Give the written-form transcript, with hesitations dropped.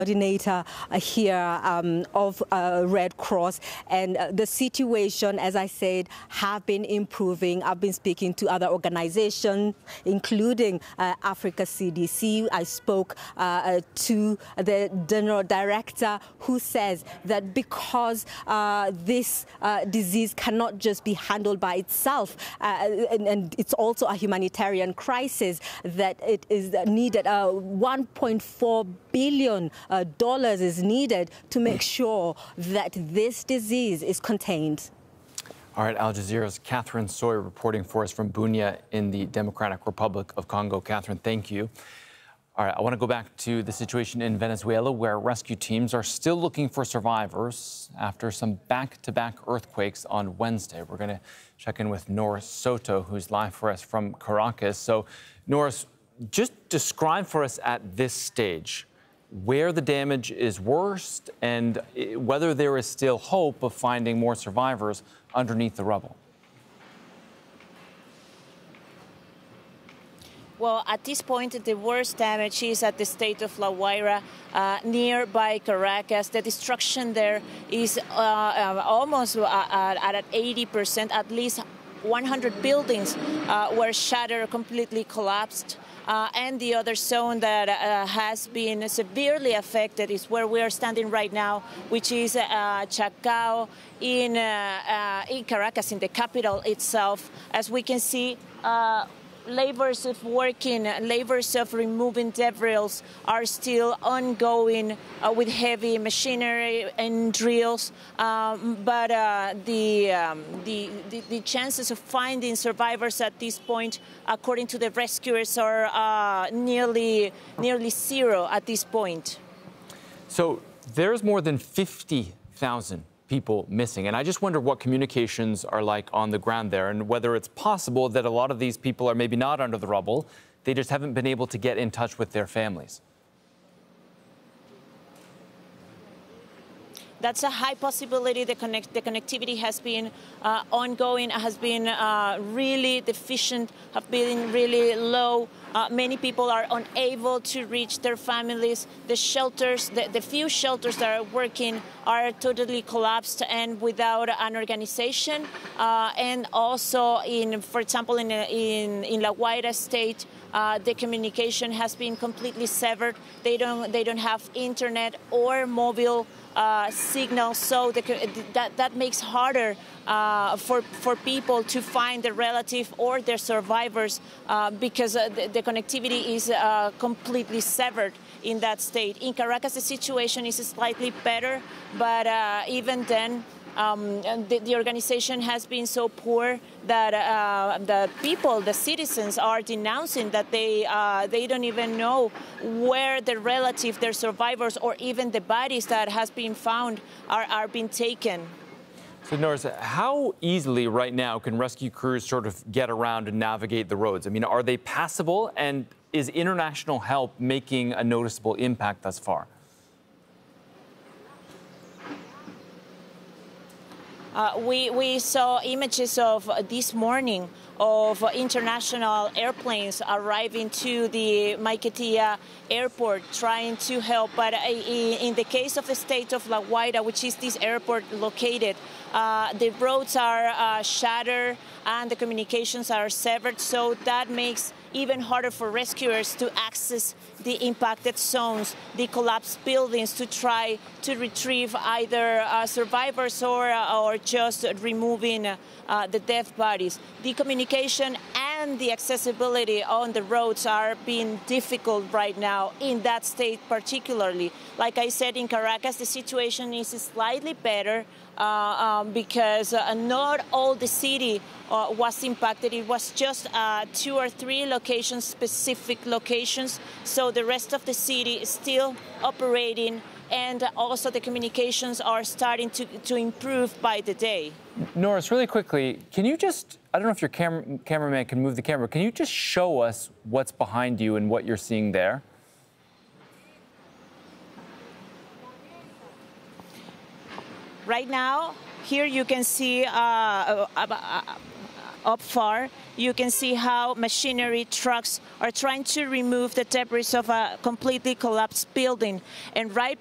coordinator here of Red Cross, and the situation, as I said, have been improving. I've been speaking to other organizations, including Africa CDC. I spoke to the general director, who says that because this disease cannot just be handled by itself, and it's also a humanitarian crisis, that it is needed $1.4 billion is needed to make sure that this disease is contained. All right, Al Jazeera's Catherine Sawyer reporting for us from Bunia in the Democratic Republic of Congo. Catherine, thank you. All right, I want to go back to the situation in Venezuela, where rescue teams are still looking for survivors after some back-to-back earthquakes on Wednesday. We're going to check in with Norris Soto, who's live for us from Caracas. So, Norris, just describe for us at this stage where the damage is worst and whether there is still hope of finding more survivors underneath the rubble. Well, at this point, the worst damage is at the state of La Guaira, nearby Caracas. The destruction there is almost at 80%. At least 100 buildings were shattered, completely collapsed. And the other zone that has been severely affected is where we are standing right now, which is Chacao in Caracas, in the capital itself. As we can see, labors of removing debris are still ongoing with heavy machinery and drills, but the chances of finding survivors at this point, according to the rescuers, are nearly zero at this point. So there's more than 50,000 people missing. And I just wonder what communications are like on the ground there, and whether it's possible that a lot of these people are maybe not under the rubble. They just haven't been able to get in touch with their families. That's a high possibility. The connectivity has been ongoing, has been really deficient, have been really low. Many people are unable to reach their families. The shelters, the few shelters that are working are totally collapsed and without an organization. And also, for example, in La Guaira state, the communication has been completely severed. They don't have internet or mobile signal, so that makes harder for people to find their relative or their survivors because the connectivity is completely severed in that state. In Caracas, the situation is slightly better, but even then, the organization has been so poor that the people, the citizens, are denouncing that they don't even know where their relative, their survivors, or even the bodies that has been found are being taken. So, Norris, how easily right now can rescue crews sort of get around and navigate the roads? I mean, are they passable, and is international help making a noticeable impact thus far? We saw images of this morning of international airplanes arriving to the Maiquetía airport trying to help. But in the case of the state of La Guaira, which is this airport located, the roads are shattered and the communications are severed. So that makes even harder for rescuers to access the impacted zones, the collapsed buildings, to try to retrieve either survivors or just removing the dead bodies. The communication and the accessibility on the roads are being difficult right now in that state particularly. Like I said, in Caracas, the situation is slightly better because not all the city was impacted. It was just 2 or 3 locations, specific locations. So the rest of the city is still operating, and also the communications are starting to improve by the day. Norris, really quickly, can you just, I don't know if your cameraman can move the camera, can you just show us what's behind you and what you're seeing there? Right now, here you can see up far, you can see how machinery trucks are trying to remove the debris of a completely collapsed building. And right